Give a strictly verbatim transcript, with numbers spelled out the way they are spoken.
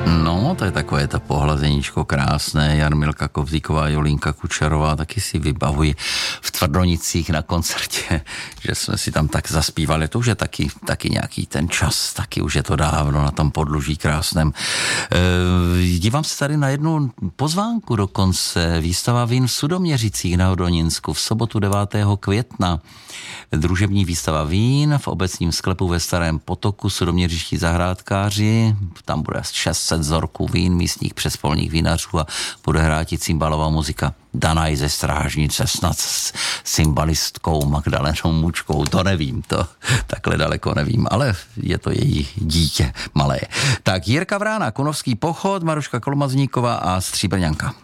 No, to je takové to pohlazeníčko krásné. Jarmilka Kovzíková, Jolínka Kučerová, taky si vybavují v Tvrdonicích na koncertě, že jsme si tam tak zaspívali. To už je taky, taky nějaký ten čas, taky už je to dávno na tom podluží krásném. E, dívám se tady na jednu pozvánku dokonce. Výstava vín v Sudoměřicích na Hodoninsku v sobotu devátého května. Družební výstava vín v obecním sklepu ve Starém Potoku, Sudoměřiští zahrádkáři. Tam bude šest set vzorků vín místních přespolních vinařů a bude hrát i cymbalová muzika. Danaj ze Strážnice, snad s cymbalistkou Magdalenou Mučkou, to nevím, to takhle daleko nevím, ale je to její dítě malé. Tak Jirka Vrána, Kunovský pochod, Maruška Kolomazníková a Stříbrňanka.